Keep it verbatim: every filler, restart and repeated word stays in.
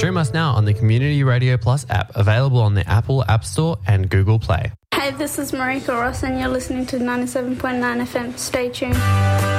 Stream us now on the Community Radio Plus app, available on the Apple App Store and Google Play. Hey, this is Marika Ross and you're listening to ninety-seven point nine F M. Stay tuned.